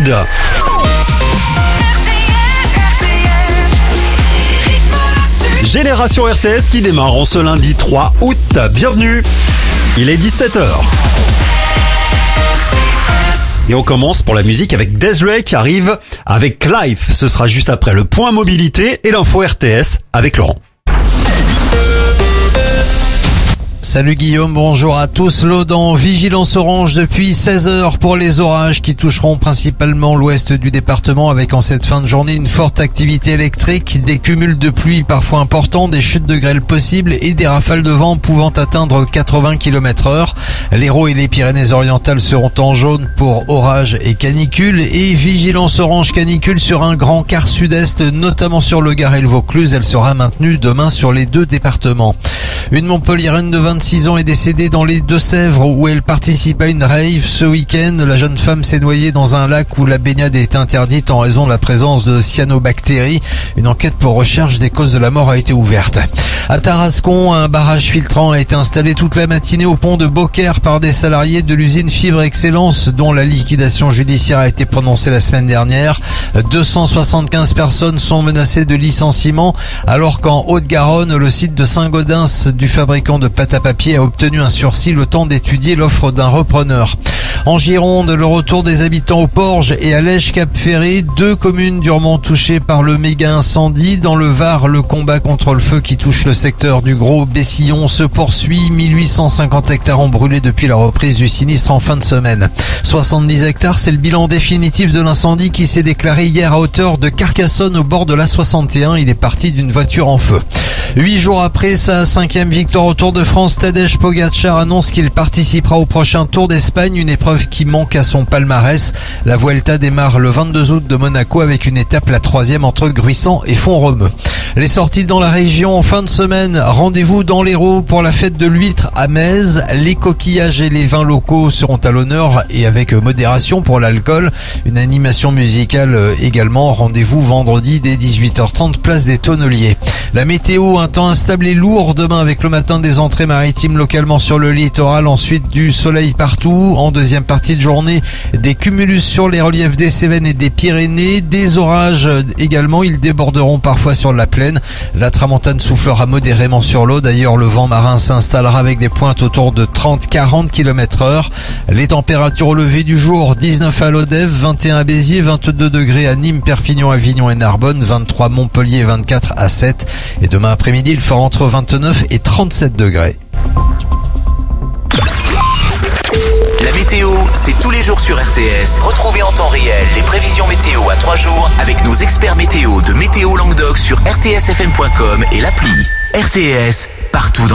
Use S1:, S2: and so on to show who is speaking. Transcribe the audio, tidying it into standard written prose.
S1: Sud. Génération RTS qui démarre en ce lundi 3 août. Bienvenue, il est 17h. Et on commence pour la musique avec Des'rey qui arrive avec Life. Ce sera juste après le point mobilité et l'info RTS avec Laurent.
S2: Salut Guillaume, bonjour à tous. L'Aude en vigilance orange depuis 16h pour les orages qui toucheront principalement l'ouest du département avec en cette fin de journée une forte activité électrique, des cumuls de pluie parfois importants, des chutes de grêle possibles et des rafales de vent pouvant atteindre 80 km/h. L'Hérault et les Pyrénées-Orientales seront en jaune pour orage et canicule et vigilance orange canicule sur un grand quart sud-est, notamment sur le Gard et le Vaucluse. Elle sera maintenue demain sur les deux départements. Une Montpelliéraine de 26 ans est décédée dans les Deux-Sèvres où elle participe à une rave ce week-end. La jeune femme s'est noyée dans un lac où la baignade est interdite en raison de la présence de cyanobactéries. Une enquête pour recherche des causes de la mort a été ouverte. À Tarascon, un barrage filtrant a été installé toute la matinée au pont de Beaucaire par des salariés de l'usine Fibre Excellence dont la liquidation judiciaire a été prononcée la semaine dernière. 275 personnes sont menacées de licenciement alors qu'en Haute-Garonne, le site de Saint-Gaudens du fabricant de pâte à papier a obtenu un sursis le temps d'étudier l'offre d'un repreneur. En Gironde, le retour des habitants au Porge et à Lège-Cap-Ferré, deux communes durement touchées par le méga incendie. Dans le Var, le combat contre le feu qui touche le secteur du Gros Bessillon se poursuit. 1850 hectares ont brûlé depuis la reprise du sinistre en fin de semaine. 70 hectares, c'est le bilan définitif de l'incendie qui s'est déclaré hier à hauteur de Carcassonne au bord de la 61. Il est parti d'une voiture en feu. 8 jours après sa 5e victoire au Tour de France, Tadej Pogačar annonce qu'il participera au prochain Tour d'Espagne, une épreuve qui manque à son palmarès. La Vuelta démarre le 22 août de Monaco avec une étape, la 3e entre Gruissant et Font-Romeu. Les sorties dans la région en fin de semaine, rendez-vous dans l'Hérault pour la fête de l'huître à Metz. Les coquillages et les vins locaux seront à l'honneur et avec modération pour l'alcool. Une animation musicale également, rendez-vous vendredi dès 18h30, place des Tonneliers. La météo, un temps instable et lourd demain avec le matin des entrées maritimes localement sur le littoral, ensuite du soleil partout. En deuxième partie de journée, des cumulus sur les reliefs des Cévennes et des Pyrénées, des orages également, ils déborderont parfois sur la plaine. La tramontane soufflera modérément sur l'eau, d'ailleurs le vent marin s'installera avec des pointes autour de 30-40 km/h. Les températures au lever du jour, 19 à Lodève, 21 à Béziers, 22 degrés à Nîmes, Perpignan, Avignon et Narbonne, 23 à Montpellier, 24 à 7. Et demain après-midi, il fera entre 29 et 37 degrés.
S3: La météo, c'est tous les jours sur RTS. Retrouvez en temps réel les prévisions météo à 3 jours avec nos experts météo de Météo Languedoc sur rtsfm.com et l'appli. RTS, partout dans